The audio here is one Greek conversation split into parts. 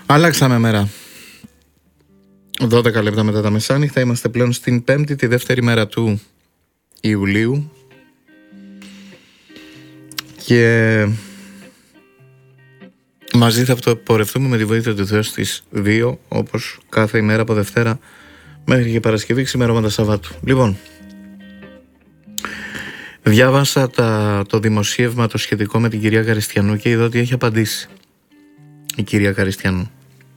Αλλάξαμε μέρα. 12 λεπτά μετά τα μεσάνυχτα. Είμαστε πλέον στην Πέμπτη, τη δεύτερη μέρα του Ιουλίου. Και μαζί θα πορευτούμε με τη βοήθεια του Θεού στις 2, όπως κάθε ημέρα από Δευτέρα μέχρι και Παρασκευή, ξημερώματα Σαββάτου. Λοιπόν, διάβασα το δημοσίευμα το σχετικό με την κυρία Καριστιανού και είδα ότι έχει απαντήσει η κυρία Καριστιανού.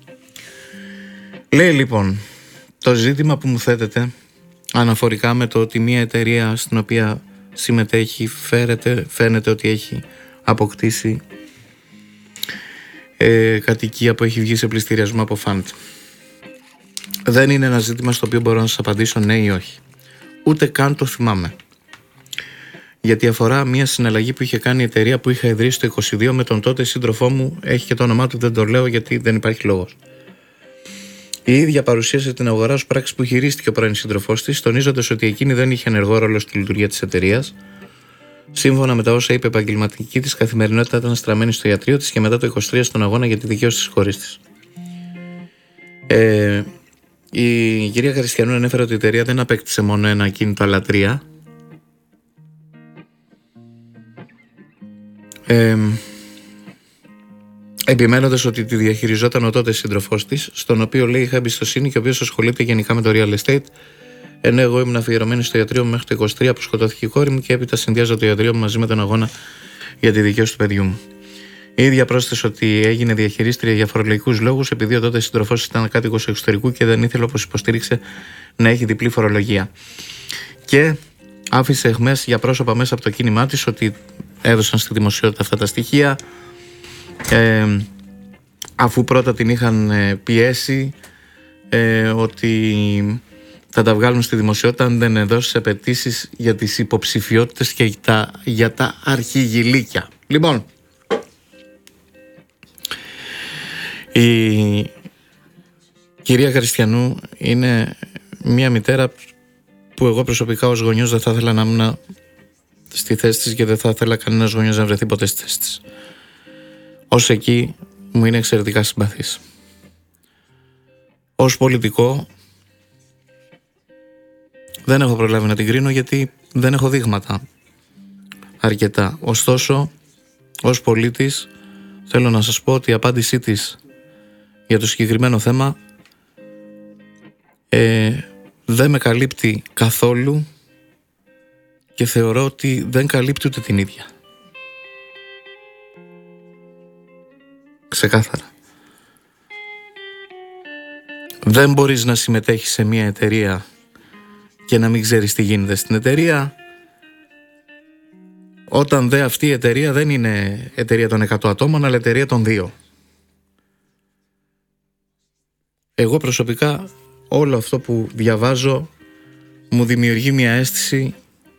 Λέει λοιπόν, το ζήτημα που μου θέτεται αναφορικά με το ότι μια εταιρεία στην οποία συμμετέχει φαίνεται ότι έχει αποκτήσει κατοικία που έχει βγει σε πληστηριασμό από φαντ. Δεν είναι ένα ζήτημα στο οποίο μπορώ να σας απαντήσω ναι ή όχι. Ούτε καν το θυμάμαι. Γιατί αφορά μια συναλλαγή που είχε κάνει η εταιρεία που είχα ιδρύσει το 22 με τον τότε σύντροφό μου. Έχει και το όνομά του, δεν το λέω γιατί δεν υπάρχει λόγος. Η ίδια παρουσίασε την αγορά ως πράξη που χειρίστηκε ο πρώην σύντροφός της, τονίζοντας ότι εκείνη δεν είχε ενεργό ρόλο στη λειτουργία της εταιρείας. Σύμφωνα με τα όσα είπε, η επαγγελματική της καθημερινότητα ήταν στραμμένη στο ιατρείο της και μετά το 23 στον αγώνα για τη δικαίωση της χώρης της. Η κυρία Καριστιανού ανέφερε ότι η εταιρεία δεν απέκτησε μόνο ένα ακίνητο, αλλά 3. Επιμένοντας ότι τη διαχειριζόταν ο τότε σύντροφός της, στον οποίο λέει είχα εμπιστοσύνη και ο οποίος ασχολείται γενικά με το real estate, ενώ εγώ ήμουν αφιερωμένη στο ιατρείο μου μέχρι το 23 που σκοτώθηκε η κόρη μου και έπειτα συνδυάζω το ιατρείο μου μαζί με τον αγώνα για τη δικαίωση του παιδιού μου. Η ίδια πρόσθεσε ότι έγινε διαχειρίστρια για φορολογικούς λόγους, επειδή ο τότε σύντροφός ήταν κάτοικος εξωτερικού και δεν ήθελε, όπως υποστήριξε, να έχει διπλή φορολογία. Και άφησε εχμές για πρόσωπα μέσα από το κίνημά της ότι έδωσαν στη δημοσιότητα αυτά τα στοιχεία, αφού πρώτα την είχαν πιέσει ότι θα τα βγάλουν στη δημοσιότητα αν δεν δώσει απαιτήσεις για τις υποψηφιότητες και για τα αρχηγηλίκια. Λοιπόν, η κυρία Καριστιανού είναι μια μητέρα που εγώ προσωπικά ως γονιός δεν θα ήθελα να ήμουν στη θέση της και δεν θα ήθελα κανένας γονιός να βρεθεί ποτέ στη θέση της. Ως εκεί μου είναι εξαιρετικά συμπαθής. Ως πολιτικό δεν έχω προλάβει να την κρίνω γιατί δεν έχω δείγματα αρκετά. Ωστόσο, ως πολίτης θέλω να σας πω ότι η απάντησή της για το συγκεκριμένο θέμα δεν με καλύπτει καθόλου και θεωρώ ότι δεν καλύπτει ούτε την ίδια. Ξεκάθαρα. Δεν μπορείς να συμμετέχεις σε μια εταιρεία και να μην ξέρεις τι γίνεται στην εταιρεία, όταν δε αυτή η εταιρεία δεν είναι εταιρεία των 100 ατόμων, αλλά εταιρεία των 2. Εγώ προσωπικά όλο αυτό που διαβάζω μου δημιουργεί μια αίσθηση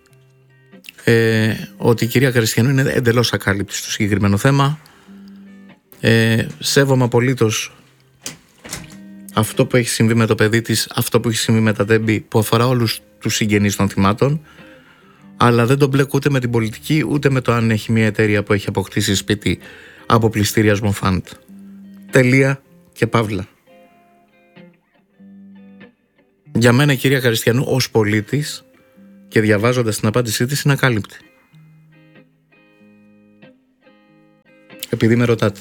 ότι η κυρία Καριστιανού είναι εντελώς ακάλυπτη στο συγκεκριμένο θέμα. Σέβομαι απολύτως αυτό που έχει συμβεί με το παιδί της, αυτό που έχει συμβεί με τα Τέμπη, που αφορά όλους τους συγγενείς των θυμάτων, αλλά δεν τον μπλέκω ούτε με την πολιτική ούτε με το αν έχει μια εταιρεία που έχει αποκτήσει σπίτι από πληστηριασμό φαντ. Τελεία και παύλα. Για μένα η κυρία Καριστιανού ως πολίτης και διαβάζοντας την απάντησή της είναι ακάλυπτη. Επειδή με ρωτάτε.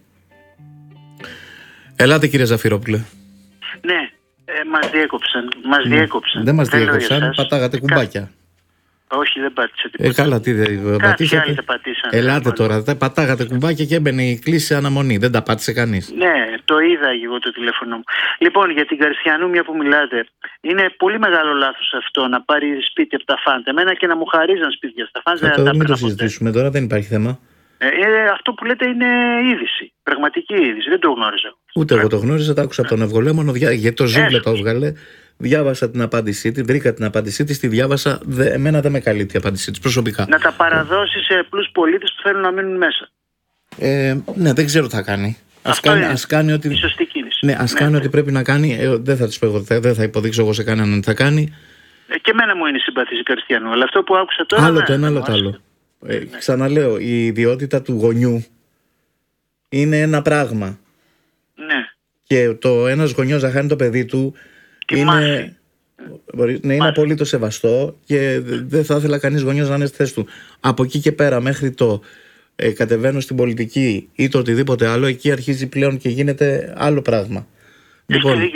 Ελάτε κύριε Ζαφυρόπουλε. Ναι, μας διέκοψαν. Δεν μας διέκοψαν, πατάγατε κουμπάκια. Όχι, δεν πάτησα τίποτα. Καλά, τι δεν πατήσατε. Ελάτε τώρα, πατάγατε κουμπάκια και έμπαινε η κλίση αναμονή. Δεν τα πάτησε κανείς. Ναι, το είδα εγώ το τηλέφωνο μου. Λοιπόν, για την Καριστιανού, μια που μιλάτε, είναι πολύ μεγάλο λάθος αυτό να πάρει σπίτι από τα φαντ. Εμένα και να μου χαρίζαν σπίτια στα φαντ. Δεν το συζητήσουμε τώρα, δεν υπάρχει θέμα. Αυτό που λέτε είναι είδηση. Πραγματική είδηση. Δεν το γνώριζα. Ούτε εγώ το γνώριζα, το άκουσα από τον Ευγολέμονο. Γιατί το Ζούγκλε το έβγαλε. Διάβασα την απάντησή τη, βρήκα την απάντησή τη, τη διάβασα. Εμένα δεν με καλύπτει η απάντησή τη προσωπικά. Να τα παραδώσει σε απλούς πολίτες που θέλουν να μείνουν μέσα. Ναι, δεν ξέρω τι θα κάνει. Ας κάνει ό,τι. Η σωστή κίνηση. Ναι, ας κάνει ό,τι πρέπει να κάνει. Δεν θα της πω εγώ, δεν θα υποδείξω εγώ σε κανέναν τι θα κάνει. Και εμένα μου είναι συμπαθής η Καριστιανού, αλλά αυτό που άκουσα τώρα. Άλλο το ένα, άλλο το άλλο. Ξαναλέω, η ιδιότητα του γονιού είναι ένα πράγμα. Ναι. και το ένας γονιός να χάνει το παιδί του είναι απολύτως σεβαστό και δεν θα ήθελα κανείς γονιός να είναι στη θέση του. Από εκεί και πέρα μέχρι το κατεβαίνω στην πολιτική ή το οτιδήποτε άλλο, εκεί αρχίζει πλέον και γίνεται άλλο πράγμα. Λοιπόν,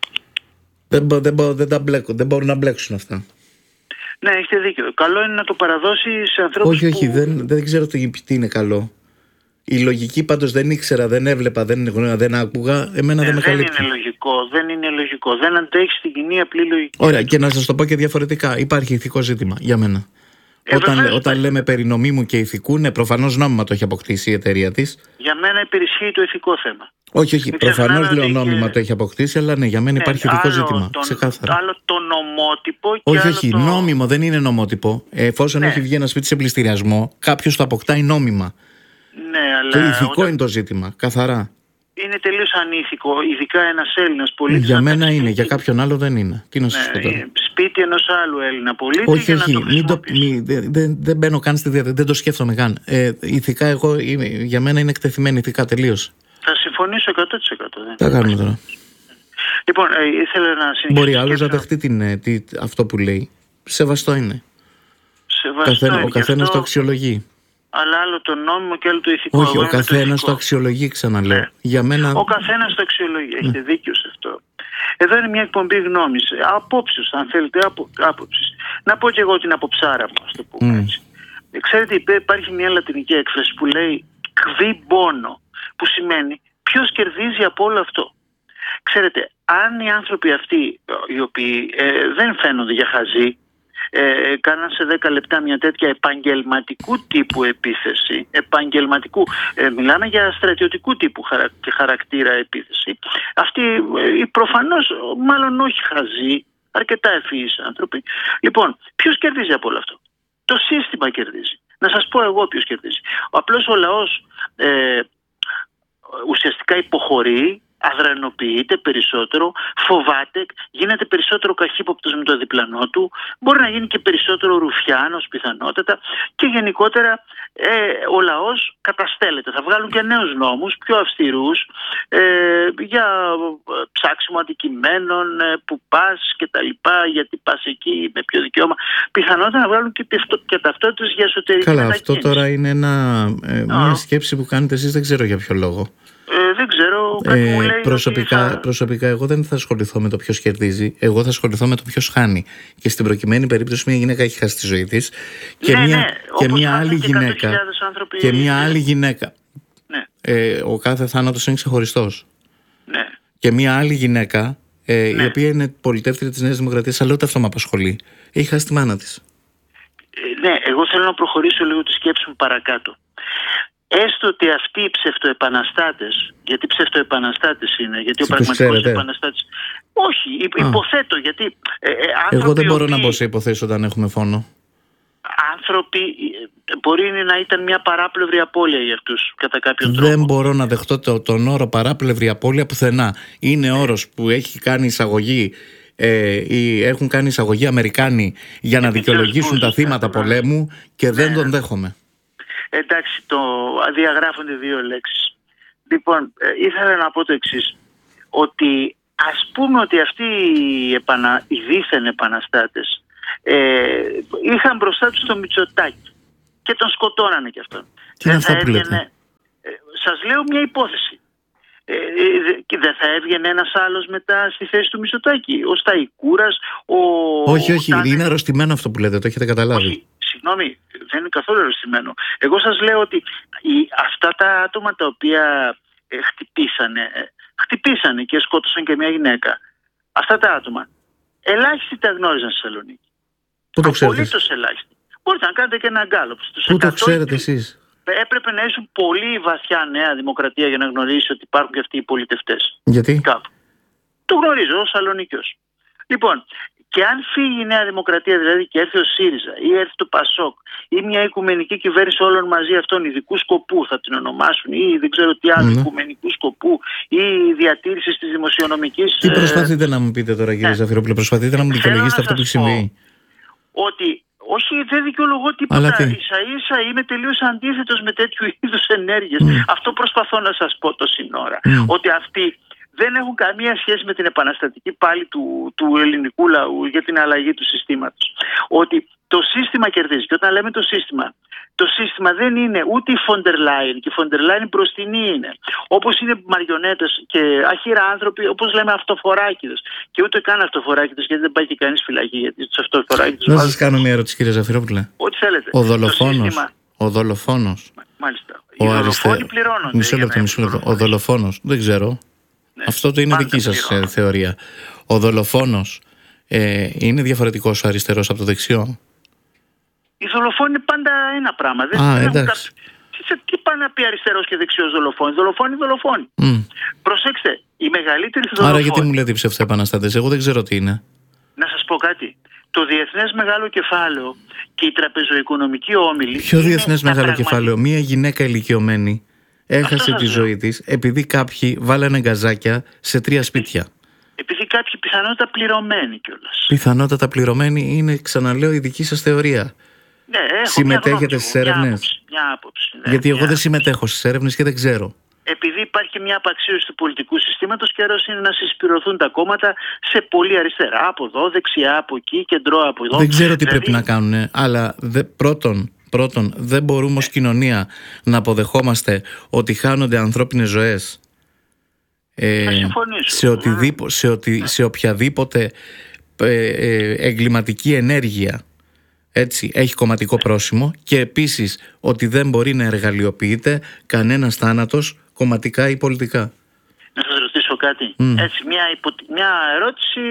δεν μπορούν να μπλέξουν αυτά. Ναι, έχετε δίκιο. Καλό είναι να το παραδώσει σε ανθρώπους. Όχι, δεν ξέρω τι είναι καλό. Η λογική πάντως δεν ήξερα, δεν έβλεπα, δεν άκουγα. Εμένα δεν με καλύπτει. Δεν είναι λογικό. Δεν αντέχει στην κοινή απλή λογική. Ωραία, και να σας το πω και διαφορετικά. Υπάρχει ηθικό ζήτημα για μένα. Όταν λέμε περί νομίμου και ηθικού, ναι, προφανώς νόμιμα το έχει αποκτήσει η εταιρεία της. Για μένα υπερισχύει το ηθικό θέμα. Όχι, προφανώς λέω νόμιμα το έχει αποκτήσει, αλλά ναι, για μένα υπάρχει ηθικό ζήτημα. Ξεκάθαρα. Άλλο το νομότυπο και όχι, νόμιμο δεν είναι νομότυπο. Εφόσον έχει βγει ένα σπίτι σε πληστηριασμό, κάποιος το αποκτάει νόμιμα. Ναι, αλλά το ηθικό είναι το ζήτημα, καθαρά. Είναι τελείως ανήθικο, ειδικά ένας Έλληνας πολίτης. Για μένα είναι, για κάποιον άλλο δεν είναι. Τι να σας πω τώρα. Σπίτι ενός άλλου Έλληνα πολίτη. Όχι, δεν μπαίνω καν στη διαδικασία, δεν το σκέφτομαι καν. Ηθικά, για μένα είναι εκτεθειμένη ηθικά τελείως. Θα συμφωνήσω 100%. Τι κάνουμε τώρα. Λοιπόν, ήθελα να συνεχίσω. Μπορεί άλλος να δεχτεί αυτό που λέει. Σεβαστό είναι. Ο καθένας το αξιολογεί. Αλλά άλλο το νόμιμο και άλλο το ηθικό. Όχι, ο καθένας το αξιολογεί, ξαναλέω. Ναι. Για μένα... Ο καθένας το αξιολογεί. Έχετε δίκιο σε αυτό. Εδώ είναι μια εκπομπή γνώμης, απόψεως, αν θέλετε, άποψης. Να πω και εγώ την αποψάρα μου, ας το πούμε έτσι. Ξέρετε, υπάρχει μια λατινική έκφραση που λέει «qui bono», που σημαίνει ποιος κερδίζει από όλο αυτό. Ξέρετε, αν οι άνθρωποι αυτοί, οι οποίοι δεν φαίνονται για χαζοί, κάναν σε 10 λεπτά μια τέτοια επαγγελματικού τύπου επίθεση, μιλάμε για στρατιωτικού τύπου και χαρακτήρα επίθεση, αυτοί προφανώς μάλλον όχι χαζοί, αρκετά ευφυείς άνθρωποι. Λοιπόν, ποιος κερδίζει από όλο αυτό? Το σύστημα κερδίζει. Να σας πω εγώ ποιος κερδίζει. Απλώς ο λαός ουσιαστικά υποχωρεί, αδρανοποιείται περισσότερο, φοβάται, γίνεται περισσότερο καχύποπτος με το διπλανό του, μπορεί να γίνει και περισσότερο ρουφιάνος πιθανότατα και γενικότερα ο λαός καταστέλλεται. Θα βγάλουν και νέους νόμους, πιο αυστηρούς, για ψάξιμο αντικειμένων, που πας και τα λοιπά, γιατί πας εκεί, με ποιο δικαίωμα. Πιθανότατα να βγάλουν και ταυτότητες για εσωτερική μετακίνηση. Καλά, αυτό τώρα είναι μια σκέψη που κάνετε εσείς, δεν ξέρω για ποιο λόγο. Δεν ξέρω, κάτι μου λέει προσωπικά εγώ δεν θα ασχοληθώ με το ποιος κερδίζει. Εγώ θα ασχοληθώ με το ποιος χάνει. Και στην προκειμένη περίπτωση μια γυναίκα έχει χάσει τη ζωή της και μια άλλη γυναίκα. Ναι. Ο κάθε θάνατος είναι ξεχωριστός. Ναι. Και μια άλλη γυναίκα η οποία είναι πολιτεύτρια της Νέας Δημοκρατίας, αλλά ούτε αυτό με απασχολεί. Έχει χάσει τη μάνα της. Ναι, εγώ θέλω να προχωρήσω λίγο τη σκέψη μου παρακάτω. Έστω ότι αυτοί οι ψευτοεπαναστάτες, γιατί ψευτοεπαναστάτες είναι, γιατί ο πραγματικός επαναστάτης... Όχι, υποθέτω, γιατί... Εγώ δεν μπορώ να μπω σε υποθέσεις όταν έχουμε φόνο. Άνθρωποι, μπορεί να ήταν μια παράπλευρη απώλεια για αυτούς, κατά κάποιον τρόπο. Δεν μπορώ να δεχτώ τον όρο παράπλευρη απώλεια πουθενά. Είναι όρος που έχει κάνει εισαγωγή... ή έχουν κάνει εισαγωγή Αμερικάνοι για να δικαιολογήσουν τα θύματα πολέμου και δεν τον δέχομαι. Εντάξει, διαγράφονται δύο λέξεις. Λοιπόν, ήθελα να πω το εξής, ότι ας πούμε ότι αυτοί οι δίθεν επαναστάτες είχαν μπροστά τους το Μητσοτάκη και τον σκοτώνανε κι αυτόν. Τι είναι αυτό που λέτε? Σας λέω μια υπόθεση. Δεν θα έβγαινε ένας άλλος μετά στη θέση του Μητσοτάκη? Ο Σταϊκούρας, Όχι, είναι αρρωστημένο αυτό που λέτε, το έχετε καταλάβει. Όχι, συγγνώμη, δεν είναι καθόλου αρρωστημένο. Εγώ σας λέω ότι αυτά τα άτομα τα οποία χτυπήσανε και σκότωσαν και μια γυναίκα, αυτά τα άτομα ελάχιστοι τα γνώριζαν στη Θεσσαλονίκη. Πού το ξέρετε? Απολύτως ελάχιστοι. Μπορείτε να κάνετε και ένα γκάλωπ. Πού το ξέρετε εσείς? Έπρεπε να ήσουν πολύ βαθιά Νέα Δημοκρατία για να γνωρίσει ότι υπάρχουν και αυτοί οι πολιτευτές. Γιατί? Κάπου. Το γνωρίζω ως Σαλονικιός. Λοιπόν, και αν φύγει η Νέα Δημοκρατία, δηλαδή και έρθει ο ΣΥΡΙΖΑ ή έρθει το ΠΑΣΟΚ ή μια οικουμενική κυβέρνηση όλων μαζί αυτών, ειδικού σκοπού θα την ονομάσουν, ή δεν ξέρω τι άλλο, οικουμενικού σκοπού ή διατήρηση της δημοσιονομικής. Τι προσπαθείτε να μου πείτε τώρα, κύριε Ζαφυρόπουλε? Προσπαθείτε να μου δικαιολογήσετε αυτό που συμβεί? Ότι όχι, δεν δικαιολογώ τίποτα. Ίσα-ίσα είμαι τελείως αντίθετος με τέτοιου είδους ενέργειες. Αυτό προσπαθώ να σας πω τόση ώρα. Ότι αυτοί δεν έχουν καμία σχέση με την επαναστατική πάλη του ελληνικού λαού για την αλλαγή του συστήματος. Ότι το σύστημα κερδίζει. Και όταν λέμε το σύστημα δεν είναι ούτε η Φοντερ Λάιεν, και η Φοντερ Λάιεν μπροστινή είναι. Όπως είναι μαριονέτες και άχυρα άνθρωποι, όπως λέμε αυτοφοράκηδες. Και ούτε καν αυτοφοράκηδες, γιατί δεν πάει και κανείς φυλακή. Γιατί τους αυτοφοράκηδες. Να σας κάνω μια ερώτηση, κύριε Ζαφυρόπουλε. Ό,τι θέλετε. Ο δολοφόνος. Μάλιστα. Οι δολοφόνοι πληρώνονται. Μισό λεπτό. Ο δολοφόνος, δεν ξέρω. Ναι. Αυτό το είναι δική σας θεωρία. Ο δολοφόνος είναι διαφορετικός ο αριστερός από το δεξιό? Οι δολοφόνοι είναι πάντα ένα πράγμα. Εντάξει. Τι πάει να πει αριστερός και δεξιός δολοφόνοι? Δολοφόνοι. Προσέξτε, οι μεγαλύτεροι δολοφόνοι. Άρα γιατί μου λέτε ψευτοεπαναστάτες? Εγώ δεν ξέρω τι είναι. Να σας πω κάτι. Το διεθνές μεγάλο κεφάλαιο και η τραπεζοοικονομική όμιλη. Ποιο διεθνές μεγάλο κεφάλαιο? Μία γυναίκα ηλικιωμένη έχασε τη ζωή της επειδή κάποιοι βάλανε γκαζάκια σε 3 σπίτια. Επειδή κάποιοι πιθανότατα πληρωμένοι κιόλας. Πιθανότατα πληρωμένοι είναι, ξαναλέω, η δική σας θεωρία. Ναι, συμμετέχετε στις έρευνες? Μια άποψη. Ναι, γιατί εγώ δεν συμμετέχω στις έρευνες και δεν ξέρω. Επειδή υπάρχει και μια απαξίωση του πολιτικού συστήματος, καιρός είναι να συσπηρωθούν τα κόμματα σε πολύ αριστερά, από εδώ, δεξιά, από εκεί, κεντρό, από εδώ. Δεν ξέρω τι πρέπει να κάνουν, αλλά πρώτον δεν μπορούμε ως κοινωνία να αποδεχόμαστε ότι χάνονται ανθρώπινες ζωές σε οποιαδήποτε εγκληματική ενέργεια. Έτσι, έχει κομματικό πρόσημο, και επίσης ότι δεν μπορεί να εργαλειοποιείται κανένας θάνατος κομματικά ή πολιτικά. Να σας ρωτήσω κάτι. Έτσι, μια ερώτηση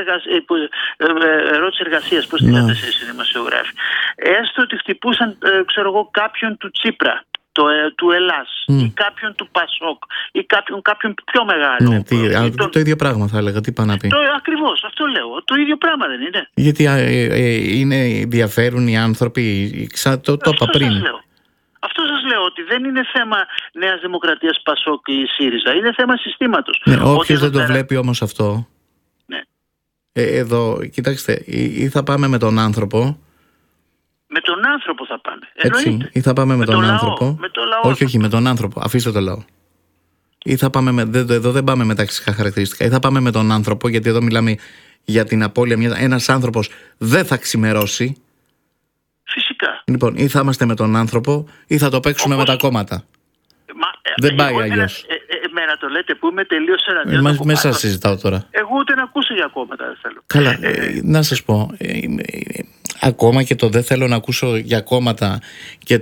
εργασίας, πώς τη λέτε εσείς οι δημοσιογράφοι. Έστω ότι χτυπούσαν, κάποιον του Τσίπρα, του Ελλάς, ή κάποιον του Πασόκ, ή κάποιον πιο μεγάλο. Το ίδιο πράγμα θα έλεγα. Τι πάει να πει? Ακριβώς, αυτό λέω. Το ίδιο πράγμα δεν είναι? Γιατί διαφέρουν οι άνθρωποι. Το είπα πριν. Αυτό σας λέω, ότι δεν είναι θέμα Νέας Δημοκρατίας, Πασόκ ή ΣΥΡΙΖΑ. Είναι θέμα συστήματος. Όποιος δεν το βλέπει όμως αυτό. Ναι. Εδώ, κοιτάξτε, ή θα πάμε με τον άνθρωπο. Με τον άνθρωπο θα πάμε. Έτσι, ή θα πάμε με τον άνθρωπο. Με το λαό. Όχι, με τον άνθρωπο. Αφήστε το λαό. Ή θα πάμε εδώ δεν πάμε με ταξικά χαρακτηριστικά. Ή θα πάμε με τον άνθρωπο, γιατί εδώ μιλάμε για την απώλεια. Ένας άνθρωπος δεν θα ξημερώσει. Φυσικά. Λοιπόν, ή θα είμαστε με τον άνθρωπο, ή θα το παίξουμε με τα κόμματα. Δεν πάει αλλιώς. Εμένα το λέτε που είμαι τελείως εναντίον. Με σας συζητάω τώρα. Εγώ ούτε να ακούσω για κόμματα δεν θέλω. Καλά, να σας πω. Ακόμα και το δεν θέλω να ακούσω για κόμματα και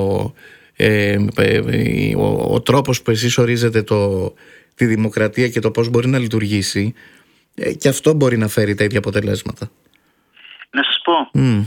ο τρόπος που εσείς ορίζετε τη δημοκρατία και το πώς μπορεί να λειτουργήσει, και αυτό μπορεί να φέρει τα ίδια αποτελέσματα. Να σας πω,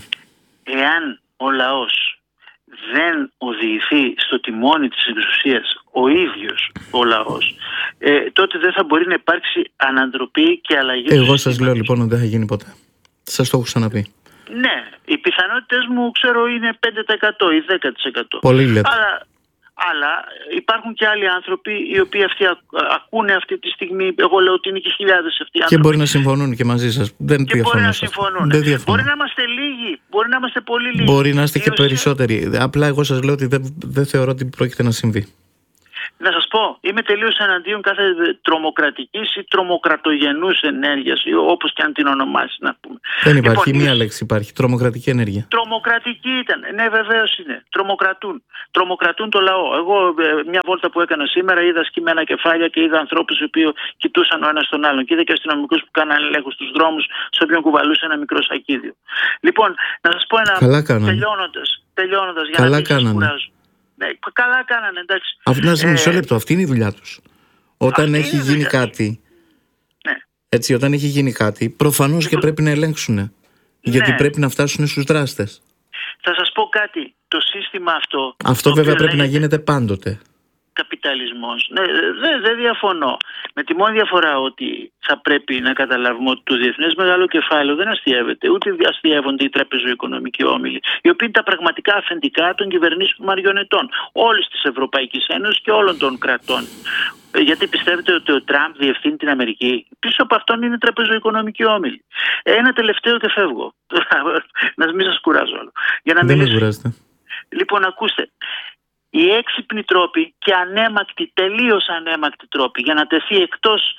εάν ο λαός δεν οδηγηθεί στο τιμόνι της εξουσίας ο ίδιος ο λαός, τότε δεν θα μπορεί να υπάρξει αναντροπή και αλλαγή. Εγώ σας λέω λοιπόν ότι δεν θα γίνει ποτέ. Σας το έχω ξαναπεί. Ναι, οι πιθανότητες μου ξέρω είναι 5% ή 10%. Πολύ λέτε. Αλλά υπάρχουν και άλλοι άνθρωποι οι οποίοι ακούνε αυτή τη στιγμή. Εγώ λέω ότι είναι και χιλιάδες αυτοί οι άνθρωποι. Και μπορεί να συμφωνούν και μαζί σας. Δεν διαφωνώ. Μπορεί να συμφωνούν. Μπορεί να είμαστε λίγοι, μπορεί να είμαστε πολύ λίγοι. Μπορεί να είστε και περισσότεροι. Απλά εγώ σας λέω ότι δεν θεωρώ ότι πρόκειται να συμβεί. Να σας πω, είμαι τελείως εναντίον κάθε τρομοκρατικής ή τρομοκρατογενούς ενέργειας, όπως και αν την ονομάσει, να πούμε. Δεν υπάρχει, μία λέξη υπάρχει, τρομοκρατική ενέργεια. Τρομοκρατική ήταν, ναι βεβαίως είναι, τρομοκρατούν το λαό. Εγώ μια βόλτα που έκανα σήμερα είδα σκυμμένα κεφάλια και είδα ανθρώπους οι οποίοι κοιτούσαν ο ένας τον άλλον, και είδα και αστυνομικούς που κάνανε ελέγχους στους δρόμους, στον οποίο κουβαλούσε ένα μικρό σακίδιο. Λοιπόν, να σας πω ένα, τελειώνοντας για να μην σας κουράζω. Ναι, καλά κάνανε, εντάξει. Μισό λεπτό, αυτή είναι η δουλειά τους. Όταν έχει γίνει κάτι, έτσι, όταν έχει γίνει κάτι, προφανώς και πρέπει να ελέγξουν. Γιατί πρέπει να φτάσουν στους δράστες. Θα σας πω κάτι. Το σύστημα αυτό. Αυτό βέβαια πρέπει να γίνεται πάντοτε. Καπιταλισμός. Ναι, δεν διαφωνώ. Με τη μόνη διαφορά ότι θα πρέπει να καταλάβουμε ότι το διεθνές μεγάλο κεφάλαιο δεν αστιεύεται, ούτε αστιεύονται οι τραπεζοοικονομικοί όμιλοι, οι οποίοι είναι τα πραγματικά αφεντικά των κυβερνήσεων μαριονετών όλης της Ευρωπαϊκής Ένωσης και όλων των κρατών. Γιατί πιστεύετε ότι ο Τραμπ διευθύνει την Αμερική? Πίσω από αυτόν είναι τραπεζοοικονομικοί όμιλοι. Ένα τελευταίο και φεύγω. Να μην σας κουράζω άλλο. Για να δεν με κουράζετε. Λοιπόν, ακούστε. Οι έξυπνοι τρόποι και ανέμακτοι, τελείως ανέμακτοι τρόποι για να τεθεί εκτός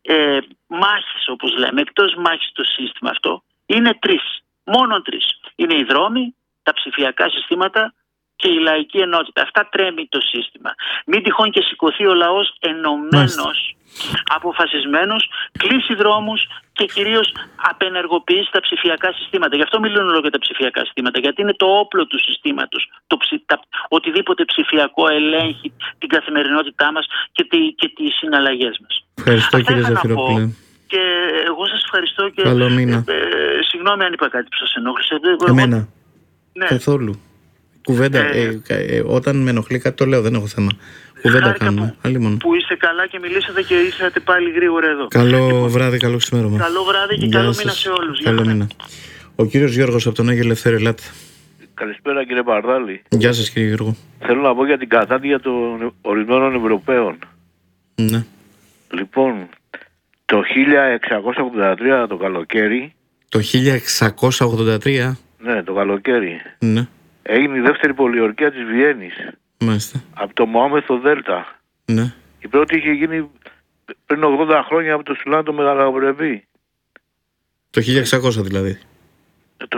μάχης, όπως λέμε, εκτός μάχης το σύστημα αυτό, είναι 3. Μόνο 3. Είναι οι δρόμοι, τα ψηφιακά συστήματα και η λαϊκή ενότητα. Αυτά τρέμει το σύστημα. Μην τυχόν και σηκωθεί ο λαός ενωμένος, αποφασισμένος, κλείσει δρόμους και κυρίως απενεργοποιήσει τα ψηφιακά συστήματα. Γι' αυτό μιλούν όλο για τα ψηφιακά συστήματα, γιατί είναι το όπλο του συστήματος. Οτιδήποτε ψηφιακό ελέγχει την καθημερινότητά μας και τις συναλλαγές μας. Ευχαριστώ, κύριε Ζαφυρόπουλε. Και εγώ σας ευχαριστώ και καλό μήνα. Συγγνώμη αν είπα κάτι που σας ενόχλησε. Εμένα. Ναι. Καθόλου. Κουβέντα. Όταν με ενοχλεί κάτι το λέω, δεν έχω θέμα. Κουβέντα κάνουμε. Που είστε καλά και μιλήσατε και ήρθατε πάλι γρήγορα εδώ. Καλό βράδυ, καλό ξημέρωμα. Καλό βράδυ και καλό μήνα σε όλους. Καλό μήνα. Ο κύριος Γιώργος από τον Άγιο Ελευθέριο, ελάτε. Καλησπέρα, κύριε Παρδάλη. Γεια σας, κύριε Γιώργο. Θέλω να πω για την κατάδια των ορισμένων Ευρωπαίων. Ναι. Λοιπόν, το 1683 το καλοκαίρι. Το 1683. Ναι, το καλοκαίρι. Ναι. Έγινε η δεύτερη πολιορκία της Βιέννης. Μάλιστα. Από το Μωάμεθο Δέλτα. Ναι. Η πρώτη είχε γίνει πριν 80 χρόνια από το Σουλάν το Μεγαλοπρεπή. Το 1600 δηλαδή. Το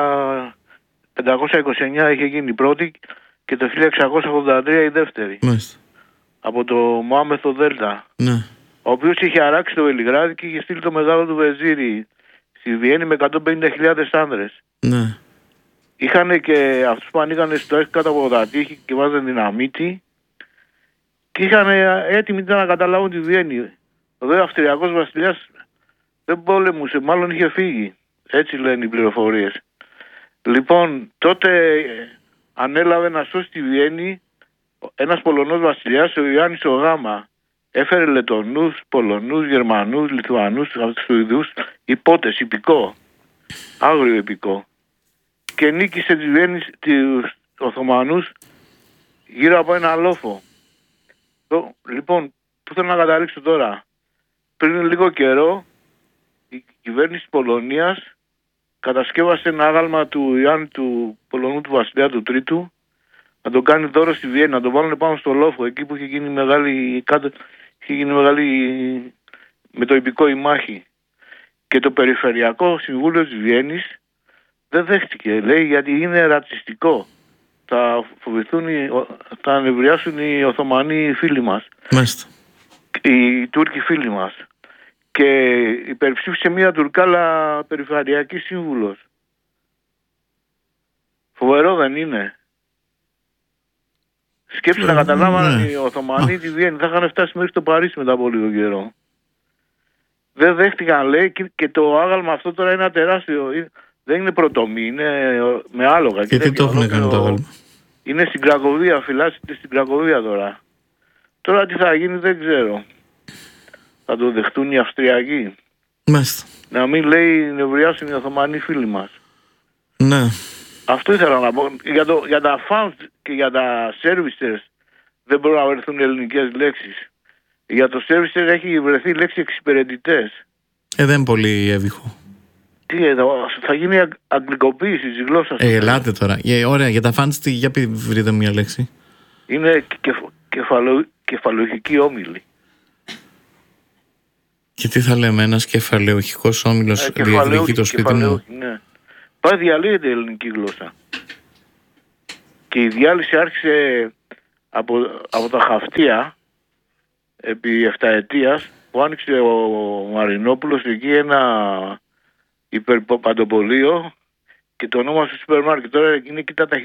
1529 είχε γίνει η πρώτη και το 1683 η δεύτερη. Μάλιστα. Από το Μωάμεθο Δέλτα. Ναι. Ο οποίος είχε αράξει το Βελιγράδι και είχε στείλει το μεγάλο του βεζίρι στη Βιέννη με 150.000 άνδρες. Ναι. Είχαν και αυτούς που ανοίγανε στο έξω κάτω από τα τείχη και βάζανε δυναμίτη και είχαν έτοιμοι να καταλάβουν τη Βιέννη. Ο δε Αυστριακός βασιλιάς δεν πόλεμουσε, μάλλον είχε φύγει. Έτσι λένε οι πληροφορίες. Λοιπόν, τότε ανέλαβε να σώσει τη Βιέννη ένας Πολωνός βασιλιάς, ο Ιωάννης ο Γάμα. Έφερε Λετονούς, Πολωνούς, Γερμανούς, Λιθουανούς, Σουηδούς, υπότες, υπηκό, άγριο υπηκό. Και νίκησε τη Βιέννη, τους Οθωμανούς γύρω από ένα λόφο. Λοιπόν, πού θέλω να καταλήξω τώρα. Πριν λίγο καιρό η κυβέρνηση της Πολωνίας κατασκεύασε ένα άγαλμα του Ιωάννη του Πολωνού του βασιλιά του Τρίτου να τον κάνει δώρο στη Βιέννη, να τον βάλουν πάνω στο λόφο, εκεί που είχε γίνει μεγάλη, με το υπηκό η μάχη. Και το Περιφερειακό Συμβούλιο της Βιέννης δεν δέχτηκε, λέει, γιατί είναι ρατσιστικό. Θα φοβηθούν, θα ανεβριάσουν οι Οθωμανοί φίλοι μας. Μάλιστα. Οι Τούρκοι φίλοι μας. Και υπερψήφισε μια Τουρκάλα περιφερειακή σύμβουλος. Φοβερό δεν είναι? Σκέψτε να καταλάβανε οι Οθωμανοί τη Βιέννη, θα είχαν φτάσει μέχρι το Παρίσι μετά από λίγο καιρό. Δεν δέχτηκαν, λέει, και το άγαλμα αυτό τώρα είναι ένα τεράστιο. Δεν είναι πρωτομή, είναι με άλογα. Και τι το έχουν κάνει το άγαλμα? Είναι στην Κρακοβία, φυλάσσεται στην Κρακοβία τώρα. Τώρα τι θα γίνει δεν ξέρω. Θα το δεχτούν οι Αυστριακοί? Μάλιστα. Να μην, λέει, νευριάσουν οι Οθωμανοί φίλοι μας. Ναι. Αυτό ήθελα να πω. Για τα funds και για τα services δεν μπορούν να βρεθούν ελληνικές λέξεις. Για το services έχει βρεθεί η λέξη εξυπηρετητές. Δεν πολύ εύηχο. Τι εδώ, θα γίνει αγγλικοποίηση της γλώσσας. Ελάτε τώρα. Ωραία, για τα funds για βρείτε μια λέξη. Είναι κεφαλαιοχική όμιλη. Και τι θα λέμε, ένας κεφαλαιοχικός όμιλος διεκδικεί το σπίτι μου? Ναι. Πάει, διαλύεται η ελληνική γλώσσα. Και η διάλυση άρχισε από τα Χαυτία επί 7 ετίας που άνοιξε ο Μαρινόπουλος εκεί ένα υπερπαντοπολείο και το ονόμασε σούπερ μάρκετ. Τώρα είναι, κοίτα τα